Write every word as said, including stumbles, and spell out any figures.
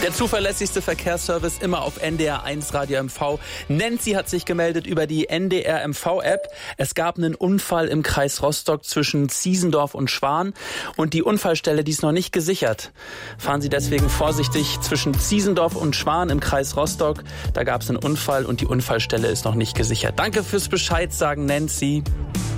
Der zuverlässigste Verkehrsservice immer auf N D R eins Radio M V. Nancy hat sich gemeldet über die N D R M V-App. Es gab einen Unfall im Kreis Rostock zwischen Ziesendorf und Schwan und die Unfallstelle, die ist noch nicht gesichert. Fahren Sie deswegen vorsichtig zwischen Ziesendorf und Schwan im Kreis Rostock. Da gab es einen Unfall und die Unfallstelle ist noch nicht gesichert. Danke fürs Bescheid sagen, Nancy.